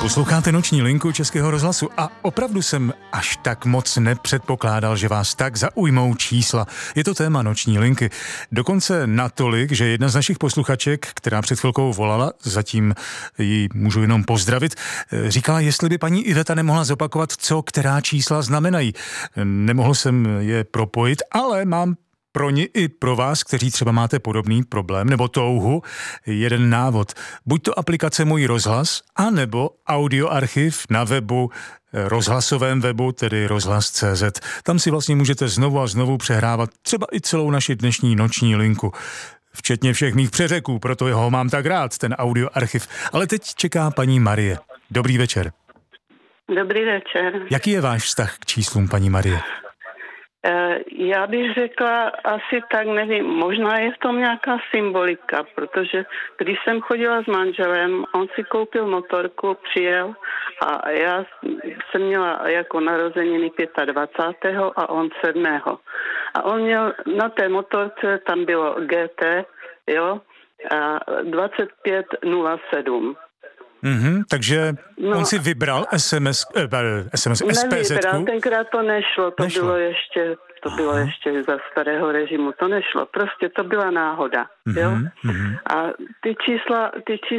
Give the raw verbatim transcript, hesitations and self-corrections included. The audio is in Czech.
Posloucháte Noční linku Českého rozhlasu a opravdu jsem až tak moc nepředpokládal, že vás tak zaujmou čísla. Je to téma Noční linky. Dokonce natolik, že jedna z našich posluchaček, která před chvilkou volala, zatím ji můžu jenom pozdravit, říkala, jestli by paní Iveta nemohla zopakovat, co která čísla znamenají. Nemohl jsem je propojit, ale mám pro ně i pro vás, kteří třeba máte podobný problém nebo touhu, jeden návod. Buď to aplikace Můj rozhlas, anebo audioarchiv na webu, rozhlasovém webu, tedy rozhlas tečka cé zet. Tam si vlastně můžete znovu a znovu přehrávat třeba i celou naši dnešní noční linku. Včetně všech mých přeřeků, proto ho mám tak rád, ten audioarchiv. Ale teď čeká paní Marie. Dobrý večer. Dobrý večer. Jaký je váš vztah k číslům, paní Marie? Já bych řekla asi tak, nevím, možná je v tom nějaká symbolika, protože když jsem chodila s manželem, on si koupil motorku, přijel a já jsem měla jako narozeniny dvacátého pátého a on sedmého A on měl na té motorce, tam bylo G T, jo, a dvacet pět nula sedm. Mm-hmm, takže no, on si vybral es em es, eh, es em es, es pé zet. Nevybral, tenkrát to nešlo, to nešlo. bylo ještě, to Aha. bylo ještě za starého režimu, to nešlo, prostě to byla náhoda, mm-hmm, jo. Mm-hmm. A ty čísla, ty čísla